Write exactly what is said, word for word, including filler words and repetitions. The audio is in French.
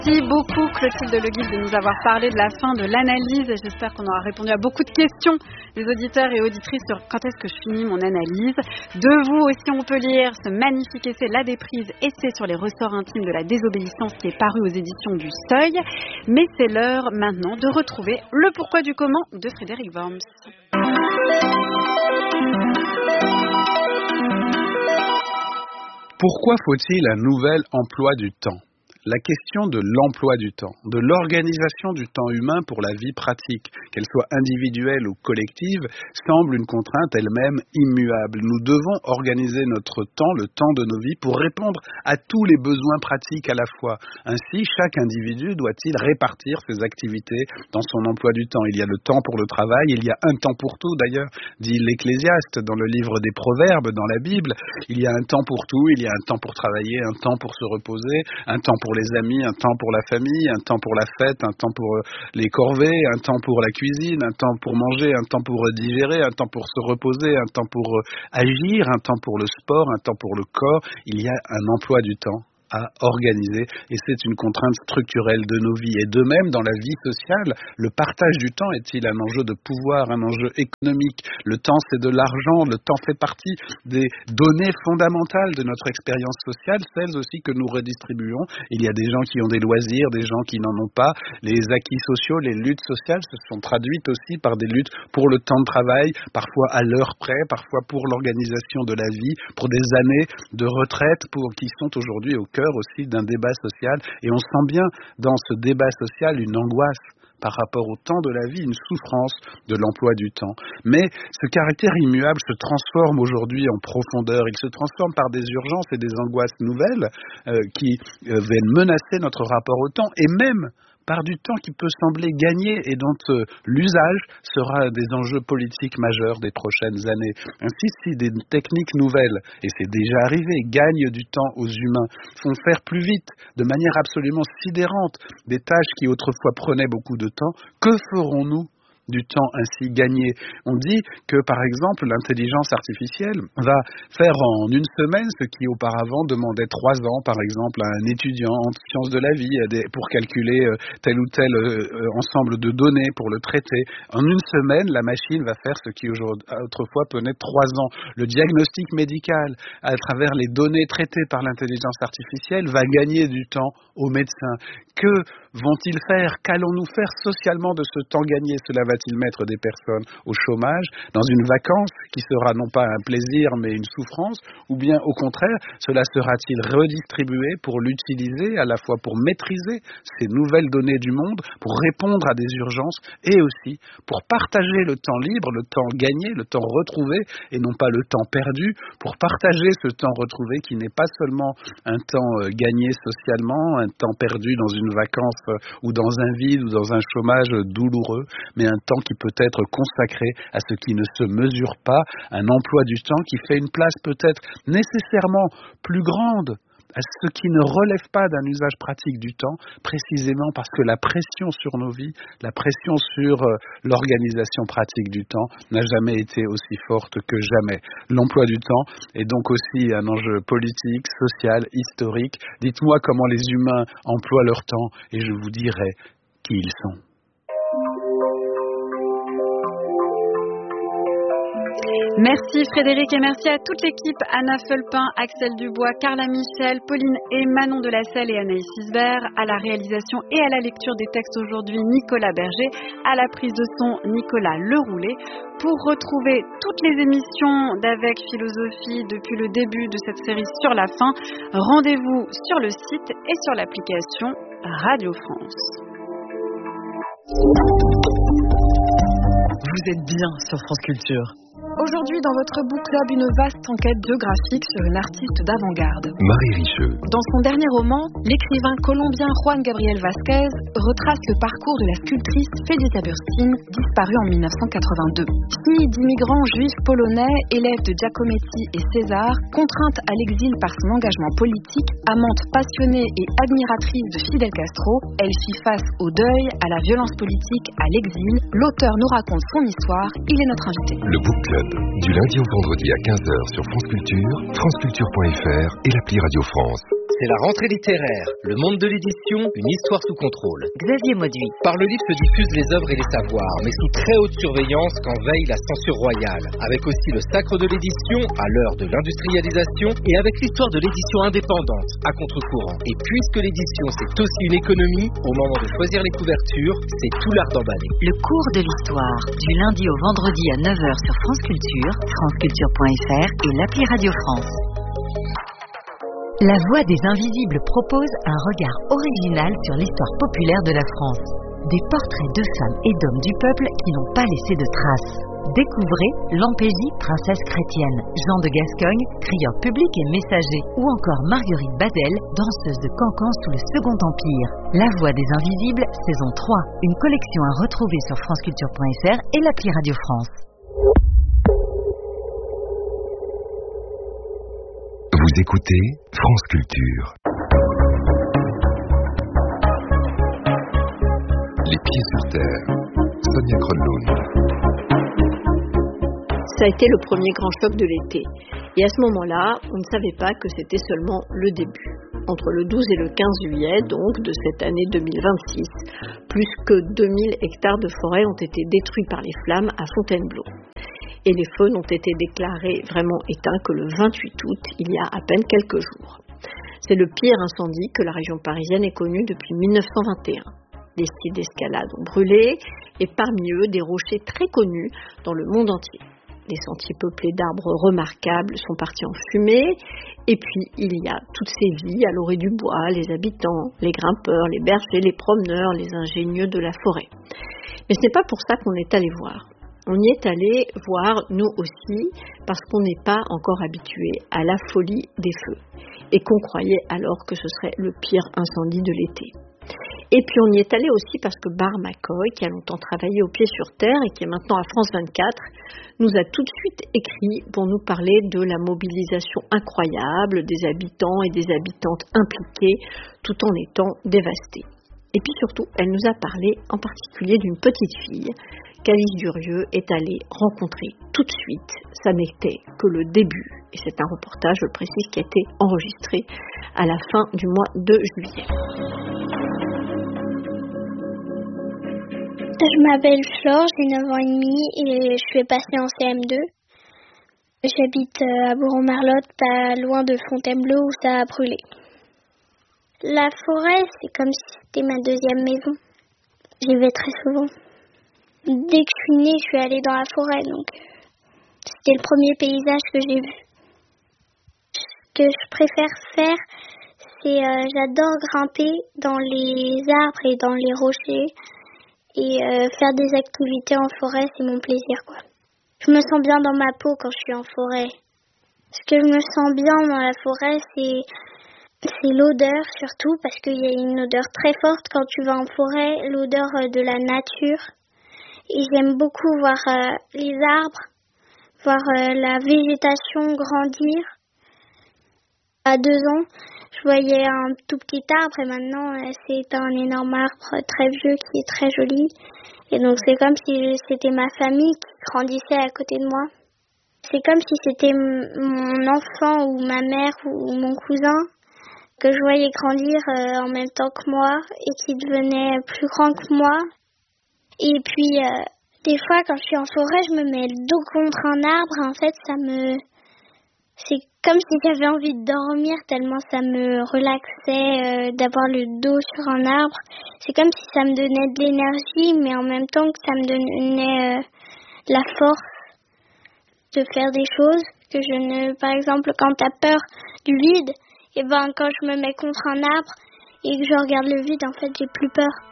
Merci beaucoup Clotilde Le Guil de nous avoir parlé de la fin de l'analyse. J'espère qu'on aura répondu à beaucoup de questions des auditeurs et auditrices sur quand est-ce que je finis mon analyse. De vous aussi on peut lire ce magnifique essai La Déprise, essai sur les ressorts intimes de la désobéissance qui est paru aux éditions du Seuil. Mais c'est l'heure maintenant de retrouver le pourquoi du comment de Frédéric Worms. Pourquoi faut-il un nouvel emploi du temps ? La question de l'emploi du temps, de l'organisation du temps humain pour la vie pratique, qu'elle soit individuelle ou collective, semble une contrainte elle-même immuable. Nous devons organiser notre temps, le temps de nos vies, pour répondre à tous les besoins pratiques à la fois. Ainsi, chaque individu doit-il répartir ses activités dans son emploi du temps. Il y a le temps pour le travail, il y a un temps pour tout d'ailleurs, dit l'Ecclésiaste dans le livre des Proverbes, dans la Bible. Il y a un temps pour tout, il y a un temps pour travailler, un temps pour se reposer, un temps pour les amis, un temps pour la famille, un temps pour la fête, un temps pour les corvées, un temps pour la cuisine, un temps pour manger, un temps pour digérer, un temps pour se reposer, un temps pour agir, un temps pour le sport, un temps pour le corps. Il y a un emploi du temps à organiser et c'est une contrainte structurelle de nos vies. Et de même, dans la vie sociale, le partage du temps est-il un enjeu de pouvoir, un enjeu économique? Le temps, c'est de l'argent, le temps fait partie des données fondamentales de notre expérience sociale, celles aussi que nous redistribuons. Il y a des gens qui ont des loisirs, des gens qui n'en ont pas. Les acquis sociaux, les luttes sociales se sont traduites aussi par des luttes pour le temps de travail, parfois à l'heure près, parfois pour l'organisation de la vie, pour des années de retraite pour, qui sont aujourd'hui au cœur aussi d'un débat social, et on sent bien dans ce débat social une angoisse par rapport au temps de la vie, une souffrance de l'emploi du temps. Mais ce caractère immuable se transforme aujourd'hui en profondeur, il se transforme par des urgences et des angoisses nouvelles euh, qui euh, viennent menacer notre rapport au temps, et même par du temps qui peut sembler gagné et dont euh, l'usage sera des enjeux politiques majeurs des prochaines années. Ainsi, si des techniques nouvelles, et c'est déjà arrivé, gagnent du temps aux humains, font faire plus vite, de manière absolument sidérante, des tâches qui autrefois prenaient beaucoup de temps, que ferons-nous du temps ainsi gagné? On dit que, par exemple, l'intelligence artificielle va faire en une semaine ce qui auparavant demandait trois ans, par exemple, à un étudiant en sciences de la vie pour calculer tel ou tel ensemble de données pour le traiter. En une semaine, la machine va faire ce qui autrefois prenait trois ans. Le diagnostic médical, à travers les données traitées par l'intelligence artificielle, va gagner du temps aux médecins. Que vont-ils faire? Qu'allons-nous faire socialement de ce temps gagné? Cela va-t-il mettre des personnes au chômage, dans une vacance qui sera non pas un plaisir mais une souffrance? Ou bien au contraire, cela sera-t-il redistribué pour l'utiliser à la fois pour maîtriser ces nouvelles données du monde, pour répondre à des urgences et aussi pour partager le temps libre, le temps gagné, le temps retrouvé et non pas le temps perdu, pour partager ce temps retrouvé qui n'est pas seulement un temps gagné socialement, un temps perdu dans une vacance ou dans un vide ou dans un chômage douloureux, mais un temps qui peut être consacré à ce qui ne se mesure pas, un emploi du temps qui fait une place peut-être nécessairement plus grande à ce qui ne relève pas d'un usage pratique du temps, précisément parce que la pression sur nos vies, la pression sur euh, l'organisation pratique du temps n'a jamais été aussi forte que jamais. L'emploi du temps est donc aussi un enjeu politique, social, historique. Dites-moi comment les humains emploient leur temps et je vous dirai qui ils sont. Merci Frédéric et merci à toute l'équipe, Anna Felpin, Axel Dubois, Carla Michel, Pauline et Manon Delacelle et Anaïs Isbert, à la réalisation et à la lecture des textes aujourd'hui Nicolas Berger, à la prise de son Nicolas Leroulet. Pour retrouver toutes les émissions d'Avec Philosophie depuis le début de cette série sur la fin, rendez-vous sur le site et sur l'application Radio France. Vous êtes bien sur France Culture. Aujourd'hui, dans votre book club, une vaste enquête biographique sur une artiste d'avant-garde. Marie Richeux. Dans son dernier roman, l'écrivain colombien Juan Gabriel Vázquez retrace le parcours de la sculptrice Felicia Burstyn, disparue en dix-neuf cent quatre-vingt-deux. Fille d'immigrants juifs polonais, élève de Giacometti et César, contrainte à l'exil par son engagement politique, amante passionnée et admiratrice de Fidel Castro, elle fit face au deuil, à la violence politique, à l'exil. L'auteur nous raconte son histoire, il est notre invité. Le book club. Du lundi au vendredi à quinze heures sur France Culture, franceculture point f r et l'appli Radio France. C'est la rentrée littéraire, le monde de l'édition, une histoire sous contrôle. Xavier Mauduit. Par le livre se diffusent les œuvres et les savoirs, mais sous très haute surveillance quand veille la censure royale. Avec aussi le sacre de l'édition, à l'heure de l'industrialisation, et avec l'histoire de l'édition indépendante, à contre-courant. Et puisque l'édition c'est aussi une économie, au moment de choisir les couvertures, c'est tout l'art d'emballer. Le cours de l'histoire, du lundi au vendredi à neuf heures sur France Culture, franceculture point f r et l'appli Radio France. La Voix des Invisibles propose un regard original sur l'histoire populaire de la France. Des portraits de femmes et d'hommes du peuple qui n'ont pas laissé de traces. Découvrez Lampégie, princesse chrétienne, Jean de Gascogne, crieur public et messager, ou encore Marguerite Badel, danseuse de cancan sous le Second Empire. La Voix des Invisibles, saison trois, une collection à retrouver sur franceculture point f r et l'appli Radio France. Vous écoutez France Culture. Les pieds sur terre. Sonia Kronlund. Ça a été le premier grand choc de l'été. Et à ce moment-là, on ne savait pas que c'était seulement le début. Entre le douze et le quinze juillet, donc, de cette année deux mille vingt-six, plus que deux mille hectares de forêt ont été détruits par les flammes à Fontainebleau. Et les feux n'ont été déclarés vraiment éteints que le vingt-huit août, il y a à peine quelques jours. C'est le pire incendie que la région parisienne ait connu depuis mille neuf cent vingt et un. Des sites d'escalade ont brûlé, et parmi eux, des rochers très connus dans le monde entier. Des sentiers peuplés d'arbres remarquables sont partis en fumée, et puis il y a toutes ces vies à l'orée du bois, les habitants, les grimpeurs, les bergers, les promeneurs, les ingénieux de la forêt. Mais ce n'est pas pour ça qu'on est allé voir. On y est allé voir, nous aussi, parce qu'on n'est pas encore habitué à la folie des feux, et qu'on croyait alors que ce serait le pire incendie de l'été. Et puis on y est allé aussi parce que Barr McCoy, qui a longtemps travaillé au pied sur terre et qui est maintenant à France vingt-quatre, nous a tout de suite écrit pour nous parler de la mobilisation incroyable des habitants et des habitantes impliqués tout en étant dévastés. Et puis surtout, elle nous a parlé en particulier d'une petite fille qu'Alice Durieux est allée rencontrer tout de suite. Ça n'était que le début. Et c'est un reportage, je le précise, qui a été enregistré à la fin du mois de juillet. Je m'appelle Flore, j'ai neuf ans et demi et je vais passer en C M deux. J'habite à Bourg-en-Marlotte, pas loin de Fontainebleau où ça a brûlé. La forêt, c'est comme si c'était ma deuxième maison. J'y vais très souvent. Dès que je suis née, je suis allée dans la forêt, donc c'était le premier paysage que j'ai vu. Ce que je préfère faire, c'est euh, j'adore grimper dans les arbres et dans les rochers. Et euh, faire des activités en forêt, c'est mon plaisir, quoi. Je me sens bien dans ma peau quand je suis en forêt. Ce que je me sens bien dans la forêt, c'est, c'est l'odeur surtout, parce qu'il y a une odeur très forte quand tu vas en forêt, l'odeur de la nature. Et j'aime beaucoup voir euh, les arbres, voir euh, la végétation grandir. À deux ans, je voyais un tout petit arbre et maintenant c'est un énorme arbre très vieux qui est très joli. Et donc c'est comme si c'était ma famille qui grandissait à côté de moi. C'est comme si c'était mon enfant ou ma mère ou mon cousin que je voyais grandir en même temps que moi et qui devenait plus grand que moi. Et puis euh, des fois quand je suis en forêt, je me mets le dos contre un arbre. En fait, ça me... C'est comme si j'avais envie de dormir tellement ça me relaxait euh, d'avoir le dos sur un arbre. C'est comme si ça me donnait de l'énergie, mais en même temps que ça me donnait euh, la force de faire des choses que je ne... Par exemple, quand tu as peur du vide, et ben quand je me mets contre un arbre et que je regarde le vide, en fait, j'ai plus peur.